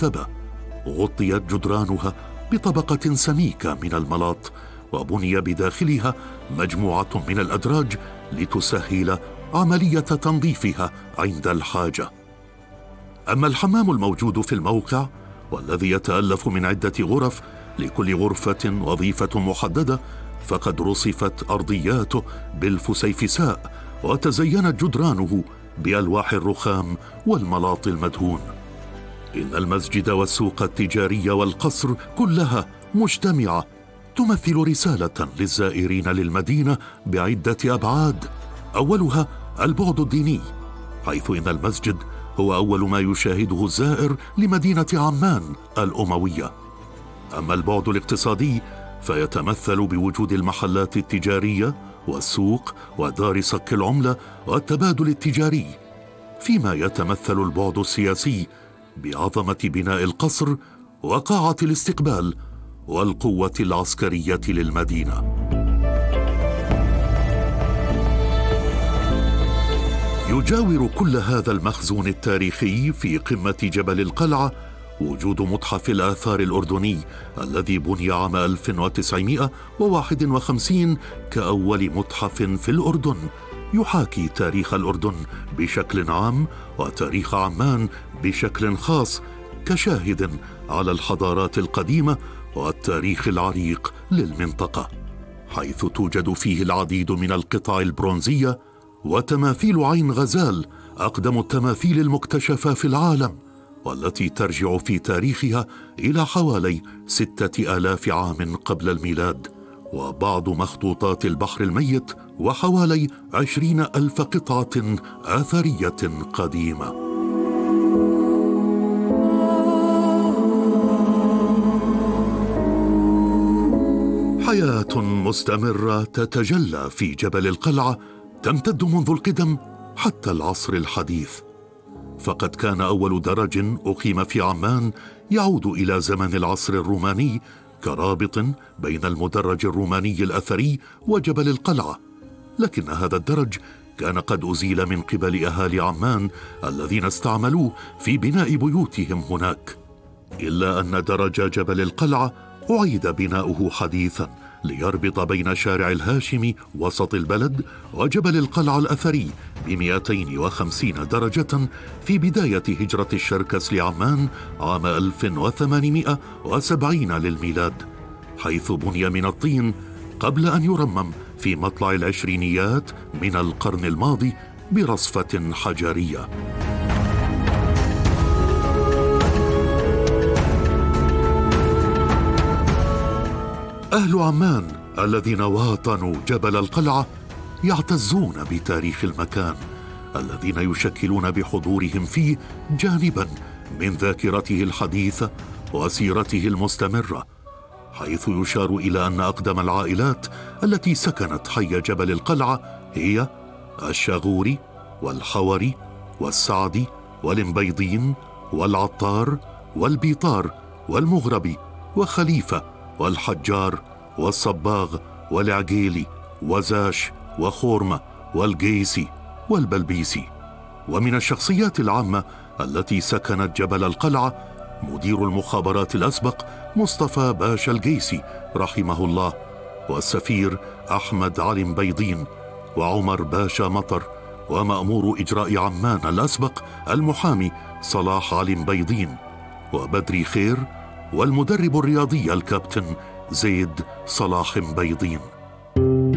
مهذبة غطيت جدرانها بطبقة سميكة من الملاط، وبني بداخلها مجموعة من الأدراج لتسهل عملية تنظيفها عند الحاجة. أما الحمام الموجود في الموقع والذي يتألف من عدة غرف، لكل غرفة وظيفة محددة، فقد رصفت أرضياته بالفسيفساء وتزينت جدرانه بألواح الرخام والملاط المدهون. إن المسجد والسوق التجاري والقصر كلها مجتمعة تمثل رسالة للزائرين للمدينة بعدة أبعاد. أولها البعد الديني، حيث إن المسجد هو أول ما يشاهده الزائر لمدينة عمان الأموية. أما البعد الاقتصادي فيتمثل بوجود المحلات التجارية والسوق ودار صك العملة والتبادل التجاري، فيما يتمثل البعد السياسي بعظمة بناء القصر وقاعة الاستقبال والقوة العسكرية للمدينة. يجاور كل هذا المخزون التاريخي في قمة جبل القلعة وجود متحف الآثار الأردني الذي بني عام 1951 كأول متحف في الأردن، يحاكي تاريخ الأردن بشكل عام وتاريخ عمان بشكل خاص، كشاهد على الحضارات القديمة والتاريخ العريق للمنطقة، حيث توجد فيه العديد من القطع البرونزية وتماثيل عين غزال، أقدم التماثيل المكتشفة في العالم، والتي ترجع في تاريخها إلى حوالي 6000 عام قبل الميلاد، وبعض مخطوطات البحر الميت، وحوالي 20,000 قطعة آثرية قديمة. حياة مستمرة تتجلى في جبل القلعة تمتد منذ القدم حتى العصر الحديث، فقد كان أول درج أقيم في عمان يعود إلى زمن العصر الروماني كرابط بين المدرج الروماني الأثري وجبل القلعة، لكن هذا الدرج كان قد أزيل من قبل أهالي عمان الذين استعملوه في بناء بيوتهم هناك، إلا أن درج جبل القلعة أعيد بناؤه حديثا ليربط بين شارع الهاشمي وسط البلد وجبل القلعة الأثري ب250 درجة في بداية هجرة الشركس لعمان عام 1870 للميلاد، حيث بني من الطين قبل أن يرمم في مطلع العشرينيات من القرن الماضي برصفة حجرية. أهل عمان الذين واطنوا جبل القلعة يعتزون بتاريخ المكان، الذين يشكلون بحضورهم فيه جانبا من ذاكرته الحديثة وسيرته المستمرة، حيث يشار إلى أن أقدم العائلات التي سكنت حي جبل القلعة هي الشاغوري والحوري والسعدي والمبيضين والعطار والبيطار والمغربي وخليفة والحجار والصباغ والعقيلي وزاش وخورمة والقيسي والبلبيسي. ومن الشخصيات العامة التي سكنت جبل القلعة مدير المخابرات الأسبق مصطفى باشا القيسي رحمه الله، والسفير أحمد علي مبيضين، وعمر باشا مطر، ومأمور إجراء عمان الأسبق المحامي صلاح علي مبيضين، وبدري خير، والمدرب الرياضي الكابتن زيد صلاح مبيضين.